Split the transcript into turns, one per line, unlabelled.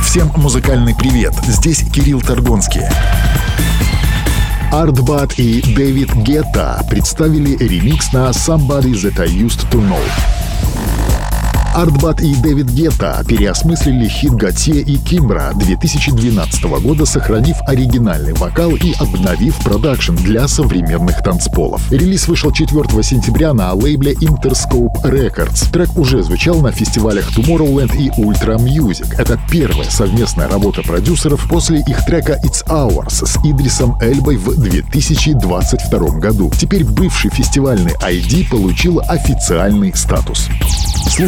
Всем музыкальный привет, здесь Кирилл Торгонский. Артбат и Дэвид Гетта представили ремикс на «Somebody That I Used To Know». Артбат и Дэвид Гетта переосмыслили хит Готье и Кимбра 2012 года, сохранив оригинальный вокал и обновив продакшн для современных танцполов. Релиз вышел 4 сентября на лейбле Interscope Records. Трек уже звучал на фестивалях Tomorrowland и Ultra Music. Это первая совместная работа продюсеров после их трека It's Ours с Идрисом Эльбой в 2022 году. Теперь бывший фестивальный ID получил официальный статус.